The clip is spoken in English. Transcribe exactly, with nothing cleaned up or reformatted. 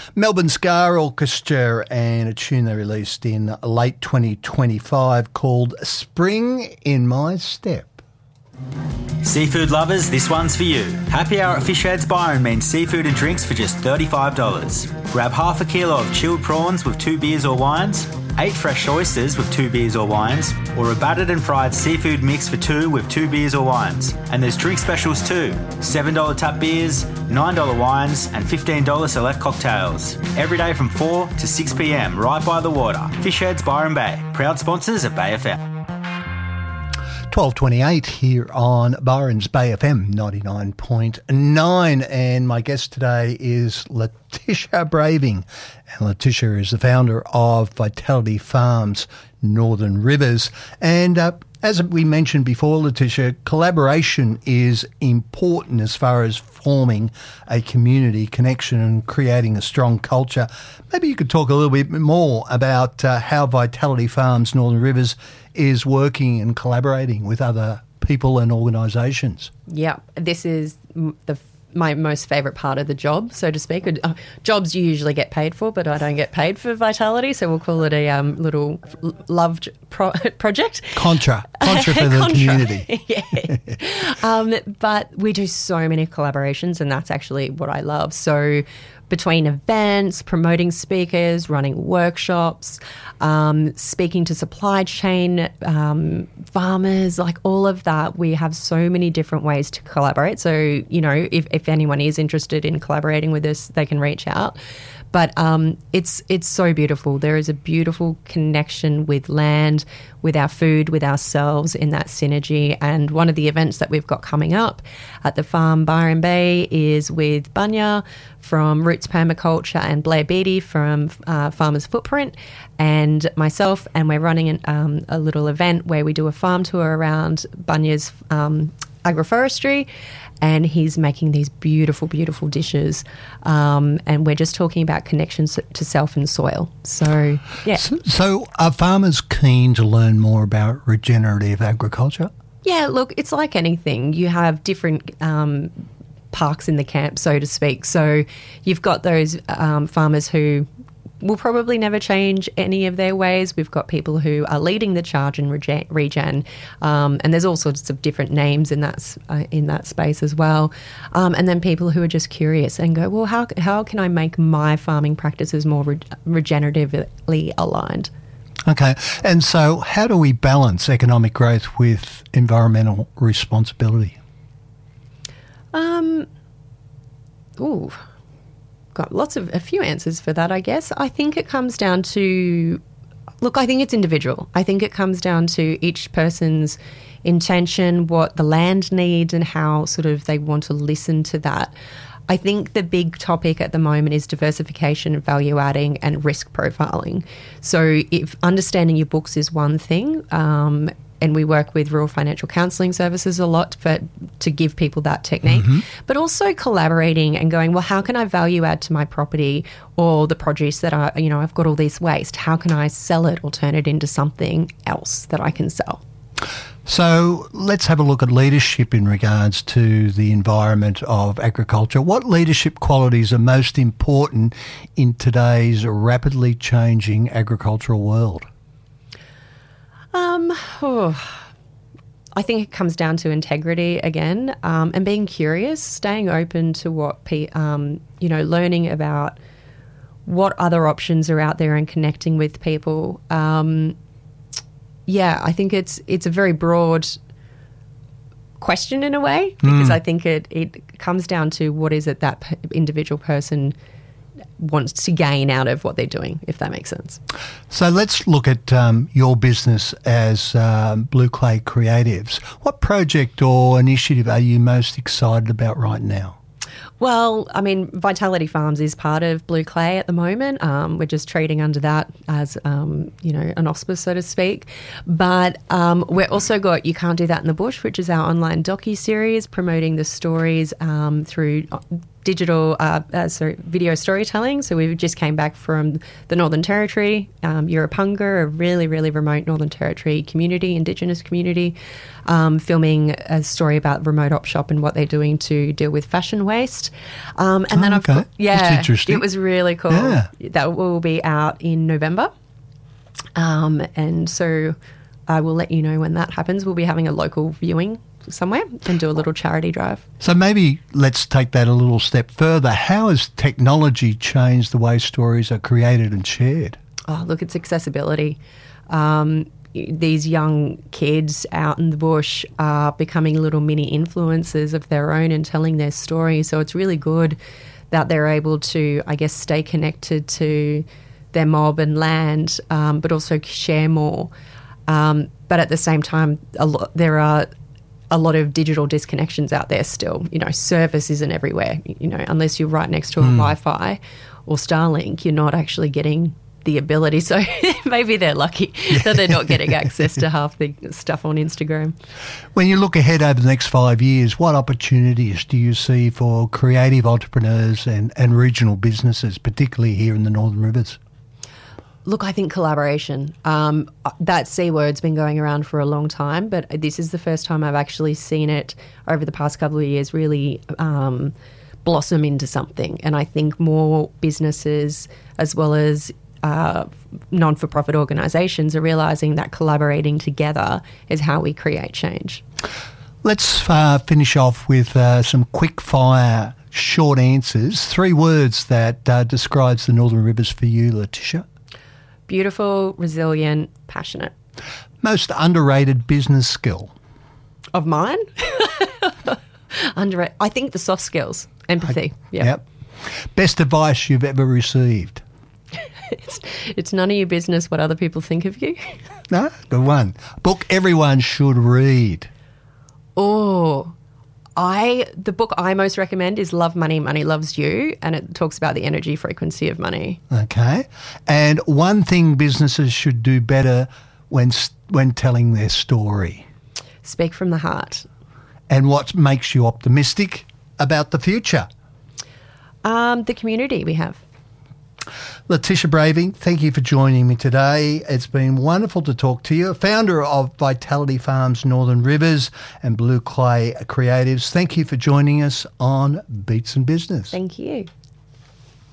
Melbourne Ska Orchestra and a tune they released in late twenty twenty-five called Spring in My Step. Seafood lovers, this one's for you. Happy Hour at Fish Heads Byron means seafood and drinks for just thirty-five dollars. Grab half a kilo of chilled prawns with two beers or wines, eight fresh oysters with two beers or wines, or a battered and fried seafood mix for two with two beers or wines. And there's drink specials too. seven dollars tap beers, nine dollars wines and fifteen dollars select cocktails. Every day from four to six p m right by the water. Fish Heads Byron Bay. Proud sponsors of Bay F M. twelve twenty-eight here on Byron's Bay F M ninety-nine point nine, and my guest today is Letitia Braving, and Letitia is the founder of Vitality Farms Northern Rivers. And uh, as we mentioned before, Letitia, collaboration is important as far as forming a community connection and creating a strong culture. Maybe you could talk a little bit more about uh, how Vitality Farms Northern Rivers is working and collaborating with other people and organisations. Yeah, this is the my most favourite part of the job, so to speak. Uh, jobs you usually get paid for, but I don't get paid for Vitality, so we'll call it a um, little loved pro- project. Contra. Contra for the Contra. community. Yeah. um, but we do so many collaborations, and that's actually what I love. So between events, promoting speakers, running workshops, um, speaking to supply chain um, farmers, like all of that, we have so many different ways to collaborate. So, you know, if, if anyone is interested in collaborating with us, they can reach out. But um, it's it's so beautiful. There is a beautiful connection with land, with our food, with ourselves in that synergy. And one of the events that we've got coming up at the farm Byron Bay is with Bunya from Roots Permaculture and Blair Beattie from uh, Farmers Footprint and myself. And we're running an, um, a little event where we do a farm tour around Bunya's um, agroforestry. And he's making these beautiful, beautiful dishes. Um, and we're just talking about connections to self and soil. So, yeah. So, so are farmers keen to learn more about regenerative agriculture? Yeah, look, it's like anything. You have different um, parks in the camp, so to speak. So you've got those um, farmers who will probably never change any of their ways. We've got people who are leading the charge in regen, regen um, and there's all sorts of different names in that uh, in that space as well. Um, and then people who are just curious and go, well, how how can I make my farming practices more re- regeneratively aligned? Okay, and so how do we balance economic growth with environmental responsibility? Um. Ooh. Got lots of a few answers for that, I guess. I think it comes down to, look, I think it's individual. I think it comes down to each person's intention, what the land needs and how sort of they want to listen to that. I think the big topic at the moment is diversification, value adding and risk profiling. So if understanding your books is one thing, um, and we work with rural financial counselling services a lot for to give people that technique, mm-hmm. but also collaborating and going, well, how can I value add to my property or the produce that I, you know, I've got all this waste. How can I sell it or turn it into something else that I can sell? So let's have a look at leadership in regards to the environment of agriculture. What leadership qualities are most important in today's rapidly changing agricultural world? Um, oh, I think it comes down to integrity again, um, and being curious, staying open to what, pe- um, you know, learning about what other options are out there and connecting with people. Um, yeah, I think it's it's a very broad question in a way because mm. I think it, it comes down to what is it that p- individual person wants to gain out of what they're doing, if that makes sense. So let's look at um, your business as um, Blue Clay Creatives. What project or initiative are you most excited about right now? Well, I mean, Vitality Farms is part of Blue Clay at the moment. Um, we're just trading under that as, um, you know, an auspice, so to speak. But um, we're also got You Can't Do That in the Bush, which is our online docu-series promoting the stories um, through digital, uh, uh, sorry, video storytelling. So we just came back from the Northern Territory, um, Europunga, a really, really remote Northern Territory community, Indigenous community, um, filming a story about Remote Op Shop and what they're doing to deal with fashion waste. Um, and oh, then okay. I've got, yeah, That's interesting. it was really cool. Yeah. That will be out in November. Um, and so I will let you know when that happens. We'll be having a local viewing somewhere and do a little charity drive. So maybe let's take that a little step further. How has technology changed the way stories are created and shared? Oh, look, it's accessibility. Um, these young kids out in the bush are becoming little mini influencers of their own and telling their story. So it's really good that they're able to, I guess, stay connected to their mob and land, um, but also share more. Um, but at the same time, a lot, there are a lot of digital disconnections out there still. You know, service isn't everywhere. You know, unless you're right next to a mm. Wi-Fi or Starlink, you're not actually getting the ability. So maybe they're lucky that they're not getting access to half the stuff on Instagram. When you look ahead over the next five years, what opportunities do you see for creative entrepreneurs and, and regional businesses, particularly here in the Northern Rivers? Look, I think collaboration. Um, that C word's been going around for a long time, but this is the first time I've actually seen it over the past couple of years really um, blossom into something. And I think more businesses as well as uh, non-for-profit organisations are realising that collaborating together is how we create change. Let's uh, finish off with uh, some quick-fire short answers. Three words that uh, describes the Northern Rivers for you, Letitia. Beautiful, resilient, passionate. Most underrated business skill? Of mine? Underrated. I think the soft skills, empathy. Yep. yep. Best advice you've ever received? it's, it's none of your business what other people think of you. No, good one. Book everyone should read? Oh, I the book I most recommend is Love Money, Money Loves You, and it talks about the energy frequency of money. Okay. And one thing businesses should do better when when telling their story? Speak from the heart. And what makes you optimistic about the future? Um, the community we have. Letitia Braving, thank you for joining me today. It's been wonderful to talk to you. Founder of Vitality Farms Northern Rivers and Blue Clay Creatives. Thank you for joining us on Beats and Business. Thank you.